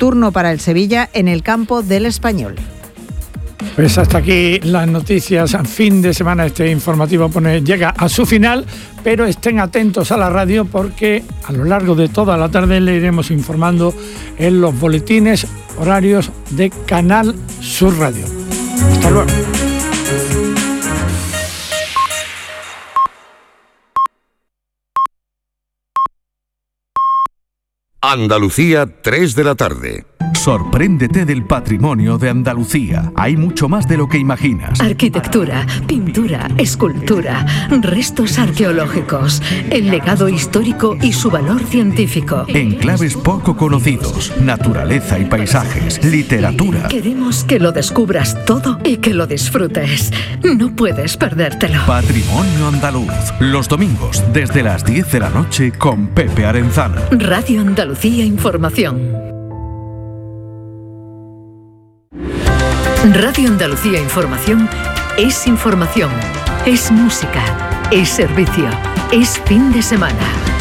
turno para el Sevilla en el campo del Español. Pues hasta aquí las noticias. Fin de semana este informativo llega a su final, pero estén atentos a la radio porque a lo largo de toda la tarde le iremos informando en los boletines horarios de Canal Sur Radio. Hasta luego. Andalucía, 3 de la tarde. Sorpréndete del patrimonio de Andalucía. Hay mucho más de lo que imaginas. Arquitectura, pintura, escultura, restos arqueológicos, el legado histórico y su valor científico. Enclaves poco conocidos, naturaleza y paisajes, literatura. Queremos que lo descubras todo y que lo disfrutes. No puedes perdértelo. Patrimonio andaluz. Los domingos desde las 10 de la noche con Pepe Arenzano. Radio Andalucía Información. Radio Andalucía Información es información, es música, es servicio, es fin de semana.